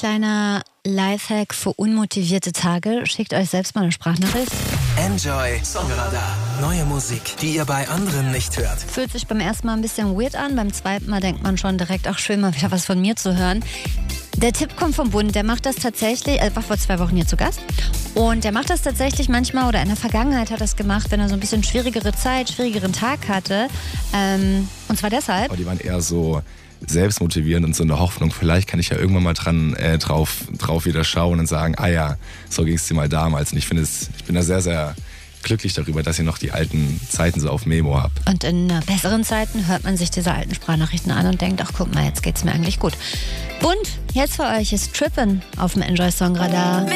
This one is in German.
kleiner Lifehack für unmotivierte Tage. Schickt euch selbst mal eine Sprachnachricht. Enjoy Songradar. Neue Musik, die ihr bei anderen nicht hört. Fühlt sich beim ersten Mal ein bisschen weird an. Beim zweiten Mal denkt man schon direkt, ach schön, mal wieder was von mir zu hören. Der Tipp kommt vom Bund. Der macht das tatsächlich, war vor 2 Wochen hier zu Gast. Und der macht das tatsächlich manchmal, oder in der Vergangenheit hat er das gemacht, wenn er so ein bisschen schwierigeren Tag hatte. Und zwar deshalb. Aber die waren eher so selbstmotivierend und so eine Hoffnung, vielleicht kann ich ja irgendwann mal drauf wieder schauen und sagen, ah ja, so ging es dir mal damals. Und ich bin da sehr, sehr glücklich darüber, dass ihr noch die alten Zeiten so auf Memo habt. Und in besseren Zeiten hört man sich diese alten Sprachnachrichten an und denkt, ach guck mal, jetzt geht's mir eigentlich gut. Bund, jetzt für euch ist Trippin' auf dem Enjoy Songradar.